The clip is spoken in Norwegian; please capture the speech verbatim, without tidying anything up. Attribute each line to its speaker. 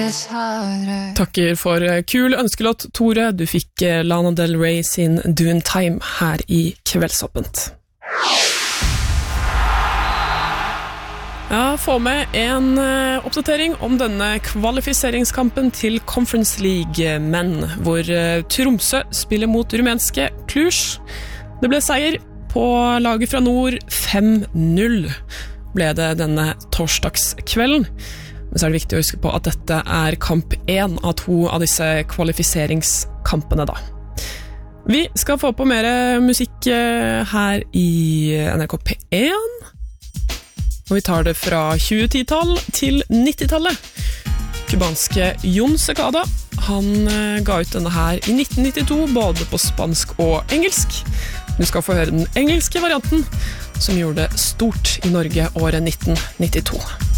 Speaker 1: Takker for kul ønskelåt, Tore. Du fikk Lana Del Rey sin Doing Time her i Kveldsåpent. Ja, få med en oppdatering om denne kvalifiseringskampen til Conference League menn, hvor Tromsø spiller mot rumenske Cluj. Det ble seier på laget fra nord, fem null ble det denne torsdagskvelden. Men så er det viktig å huske på at dette er kamp én av to av disse kvalifiseringskampene da. Vi skal få på mer musikk her i N R K P én. Og vi tar det fra tjue-titall til nittitallet. Kubanske Jon Secada, han ga ut denne her i nitten nittito, både på spansk og engelsk. Du skal få høre den engelske varianten, som gjorde det stort i Norge året nitten nittito.